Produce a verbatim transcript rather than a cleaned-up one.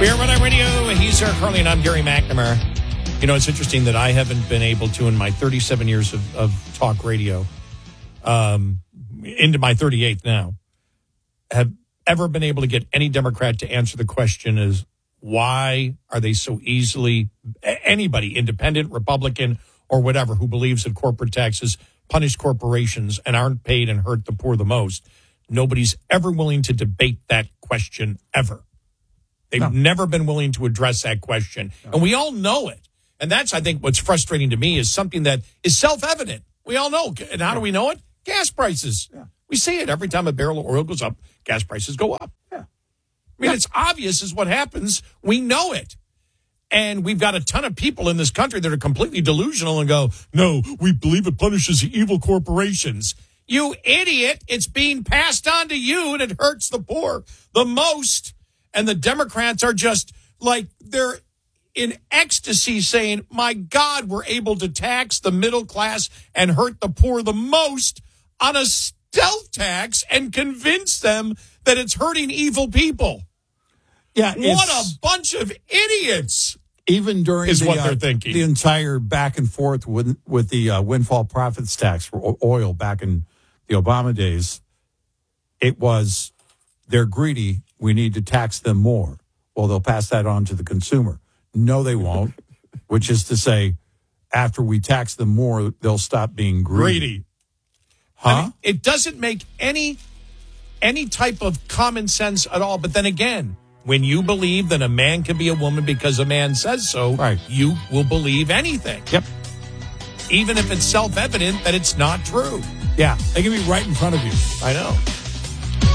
We're Rhode Island Radio. He's Sarah Carly, and I'm Gary McNamara. You know, it's interesting that I haven't been able to, in my thirty-seven years of, of talk radio, um, into my thirty-eighth now, have ever been able to get any Democrat to answer the question is, why are they so easily, anybody, independent, Republican, or whatever, who believes that corporate taxes punish corporations and aren't paid and hurt the poor the most, nobody's ever willing to debate that question ever. They've no. never been willing to address that question. No. And we all know it. And that's, I think, what's frustrating to me is something that is self-evident. We all know. And how yeah. do we know it? Gas prices. Yeah. We see it every time a barrel of oil goes up, gas prices go up. Yeah. I mean, yeah. it's obvious is what happens. We know it. And we've got a ton of people in this country that are completely delusional and go, no, we believe it punishes the evil corporations. You idiot. It's being passed on to you, and it hurts the poor the most. And the Democrats are just like, they're in ecstasy saying, my God, we're able to tax the middle class and hurt the poor the most on a stealth tax and convince them that it's hurting evil people. Yeah, what a bunch of idiots. Even during is the, what they're uh, thinking. the entire back and forth with, with the uh, windfall profits tax for oil back in the Obama days, it was, they're greedy. We need to tax them more. Well, they'll pass that on to the consumer. No, they won't, which is to say, after we tax them more, they'll stop being greedy. Greedy. Huh? I mean, it doesn't make any any type of common sense at all. But then again, when you believe that a man can be a woman because a man says so, right. you will believe anything. Yep. Even if it's self-evident that it's not true. Yeah, they can be right in front of you. I know.